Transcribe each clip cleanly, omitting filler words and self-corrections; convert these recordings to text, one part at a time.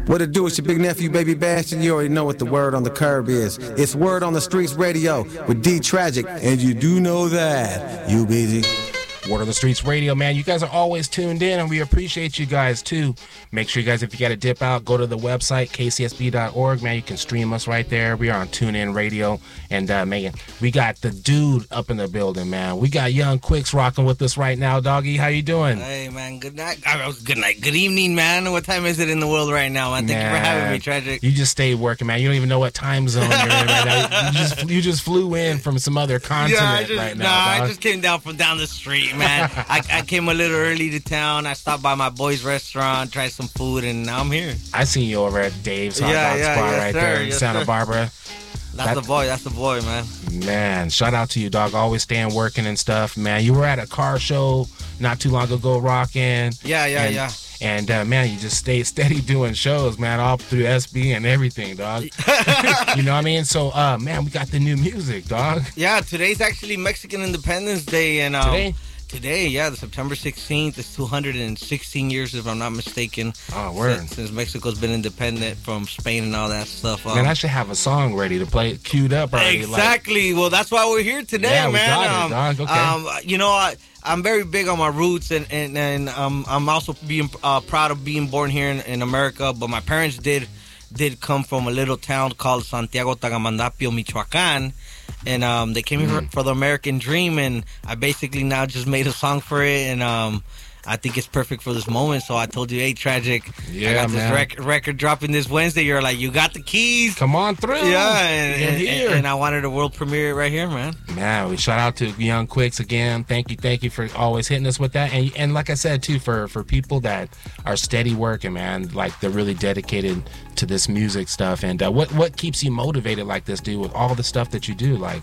What it do? It's your big nephew, Baby Bash, and you already know what the word on the curb is. It's Word on the Streets Radio with D Tragic, and you do know that. You busy? Word on the Streets Radio, man. You guys are always tuned in, and we appreciate you guys, too. Make sure you guys, if you got to dip out, go to the website, kcsb.org, man. You can stream us right there. We are on TuneIn Radio. And, man, we got the dude up in the building, man. We got Young Quicks rocking with us right now, doggy. How you doing? Hey, man. Good night. Good night. Good evening, man. What time is it in the world right now, man? Thank you for having me, Tragic. You just stayed working, man. You don't even know what time zone you're in right now. You just flew in from some other continent right now. I just came down from down the street, man. I came a little early to town. I stopped by my boy's restaurant, tried some food, and now I'm here. I seen you over at Dave's Hot Dog Spot right there in Santa Barbara. That's the boy, man. Man, shout out to you, dog. Always staying working and stuff, man. You were at a car show not too long ago, rocking. Yeah. And, man, you just stayed steady doing shows, man, all through SB and everything, dog. You know what I mean? So, man, we got the new music, dog. Yeah, today's actually Mexican Independence Day. And Today, the September 16th is 216 years, if I'm not mistaken. Oh, word. Since Mexico's been independent from Spain and all that stuff. Man, I should have a song ready to play, queued up already. Exactly. Well, that's why we're here today, man. We got it, dog. Okay. You know, I'm very big on my roots, and I'm also being proud of being born here in America. But my parents did come from a little town called Santiago Tagamandapio, Michoacan. And they came here for the American dream, and I basically now just made a song for it, and I think it's perfect for this moment. So I told you, hey, Tragic, I got this record dropping this Wednesday. You're like, you got the keys. Come on through. Yeah, and I wanted a world premiere right here, man. Man, we shout out to Young Quicks again. Thank you for always hitting us with that. And like I said, too, for people that are steady working, man, like they're really dedicated to this music stuff. And what keeps you motivated like this, dude, with all the stuff that you do? Like,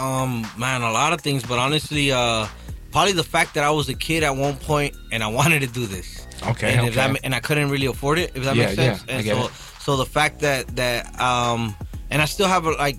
man, a lot of things, but honestly, probably the fact that I was a kid at one point and I wanted to do this. Okay. And I couldn't really afford it, if that makes sense. Yeah, and so the fact that and I still have I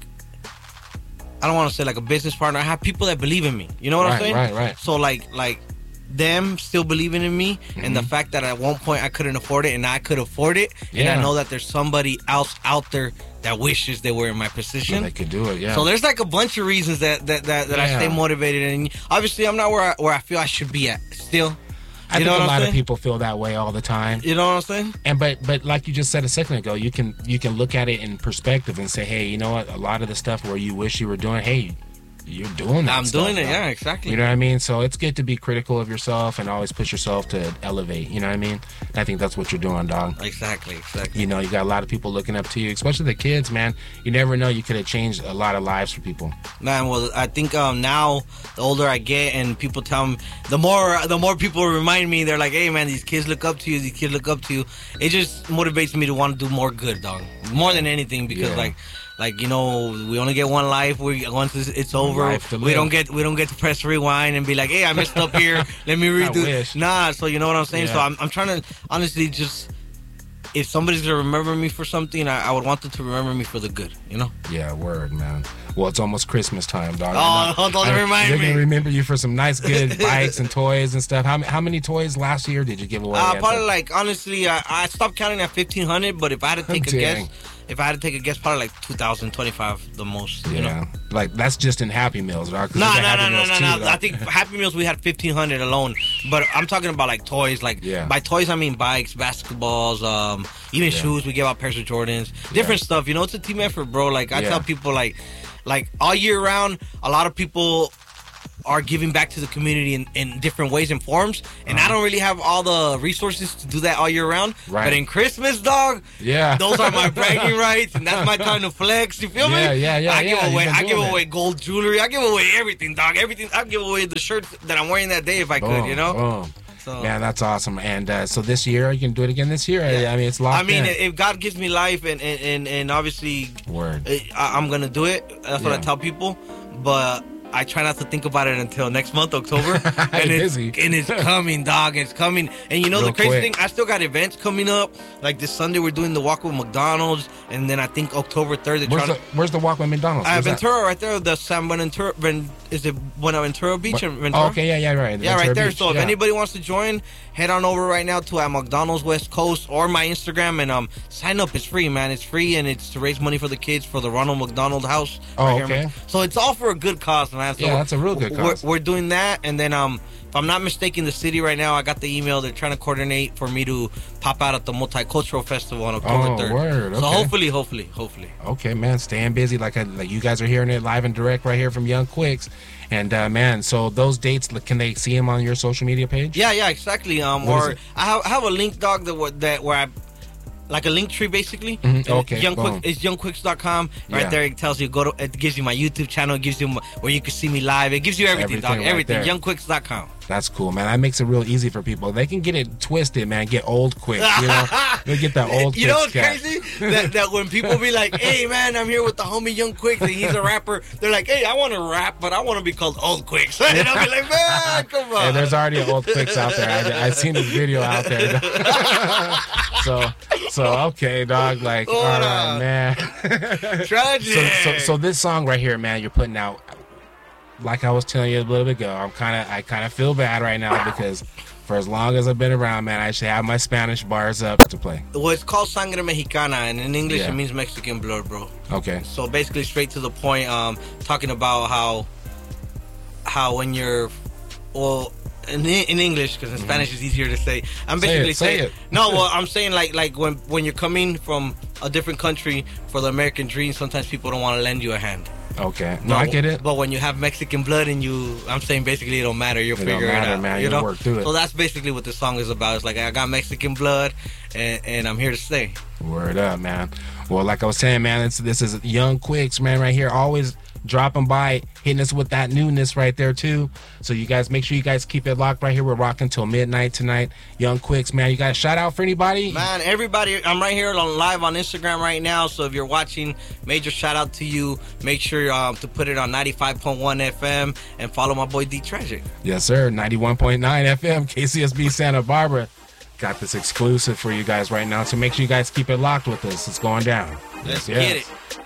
don't want to say like a business partner. I have people that believe in me. You know what I'm saying? Right. So like them still believing in me, and the fact that at one point I couldn't afford it and I could afford it, and I know that there's somebody else out there that wishes they were in my position. They could do it, yeah. So there's like a bunch of reasons that I stay motivated, and obviously I'm not where I feel I should be at still. I think a lot of people feel that way all the time. You know what I'm saying? And but like you just said a second ago, you can look at it in perspective and say, hey, you know what? A lot of the stuff where you wish you were doing, hey, you're doing that. I'm doing it, yeah, exactly. You know what I mean? So it's good to be critical of yourself and always push yourself to elevate. You know what I mean? And I think that's what you're doing, dog. Exactly. You know, you got a lot of people looking up to you, especially the kids, man. You never know, you could have changed a lot of lives for people. Man, well, I think now the older I get and people tell me, the more people remind me, they're like, hey, man, these kids look up to you. It just motivates me to want to do more good, dog. More than anything, because like, you know, we only get one life. Once it's over, we don't get to press rewind and be like, hey, I messed up here. Let me redo. Nah, so you know what I'm saying? So I'm trying to honestly just, if somebody's gonna remember me for something, I would want them to remember me for the good, you know? Yeah, word, man. Well, it's almost Christmas time, dog. Oh, don't remind me. They're gonna remember you for some nice, good bikes and toys and stuff. How many toys last year did you give away? Probably like, honestly, I stopped counting at 1,500, but if I had to take a guess, probably like 2,000, 25 the most. You know? Like that's just in Happy Meals, dog. No. I think Happy Meals we had 1,500 alone, but I'm talking about like toys. Like by toys, I mean bikes, basketballs, even shoes. We give out pairs of Jordans, different stuff. You know, it's a team effort, bro. Like I tell people, like all year round, a lot of people are giving back to the community in different ways and forms, and I don't really have all the resources to do that all year round. Right. But in Christmas, dog, those are my bragging rights, and that's my time to flex. You feel me? I give away gold jewelry. I give away everything, dog. Everything. I give away the shirts that I'm wearing that day if I could. You know. So, man, that's awesome. And so this year, you can do it again this year. Yeah. I mean, it's locked in. If God gives me life, and obviously, I'm gonna do it. That's what I tell people. But I try not to think about it until next month, October. And it's coming, dog. It's coming. And you know the crazy thing? I still got events coming up. Like this Sunday, we're doing the walk with McDonald's. And then I think October 3rd. Where's the walk with McDonald's? Ventura, right there. The San Buenaventura. Is it Buenaventura Beach? Ventura? Oh, okay, right. Yeah, right there. Beach. So if anybody wants to join, head on over right now to at McDonald's West Coast or my Instagram and sign up. It's free, man. It's free, and it's to raise money for the kids for the Ronald McDonald House. Oh, right okay. Here, so it's all for a good cause, man. So yeah, that's a real good cause. We're doing that, and then if I'm not mistaken, the city right now, I got the email. They're trying to coordinate for me to pop out at the Multicultural Festival on October 3rd. Word. Okay. So hopefully. Okay, man, staying busy like you guys are hearing it live and direct right here from Young Quicks. And man, so those dates, can they see them on your social media page? Yeah, exactly. Or I have a link, dog, where I like a link tree basically. Mm-hmm. Okay, it's youngquicks.com. Right there, it tells you it gives you my YouTube channel, it gives you where you can see me live. It gives you everything, dog. Right everything. There. Youngquicks.com. That's cool, man. That makes it real easy for people. They can get it twisted, man. Get old quick, you know. They get that old. You know what's crazy? that when people be like, "Hey, man, I'm here with the homie Young Quicks, and he's a rapper," they're like, "Hey, I want to rap, but I want to be called Old Quicks." And I'll be like, "Man, come on." Hey, there's already an Old Quicks out there. I seen this video out there. so okay, dog. Like, all right, man. Tragic. So this song right here, man, you're putting out. Like I was telling you a little bit ago, I kind of feel bad right now because for as long as I've been around, man, I actually have my Spanish bars up to play. Well, it's called Sangre Mexicana, and in English it means Mexican blood, bro. Okay. So basically, straight to the point, talking about how when you're, well, in English, because in Spanish it's easier to say. I'm basically saying, no, well, I'm saying like when you're coming from a different country for the American dream, sometimes people don't want to lend you a hand. Okay. No, I get it. But when you have Mexican blood in you, I'm saying basically it don't matter. You'll figure it out. Man. You know? Work through it. So that's basically what this song is about. It's like, I got Mexican blood, and I'm here to stay. Word up, man. Well, like I was saying, man, this is Young Quicks, man, right here. Always dropping by, hitting us with that newness right there, too. So you guys, make sure you guys keep it locked right here. We're rocking till midnight tonight. Young Quicks, man. You got a shout out for anybody? Man, everybody, I'm right here live on Instagram right now. So if you're watching, major shout out to you. Make sure to put it on 95.1 FM and follow my boy D Tragic. Yes, sir. 91.9 FM, KCSB Santa Barbara. Got this exclusive for you guys right now. So make sure you guys keep it locked with us. It's going down. Let's get it.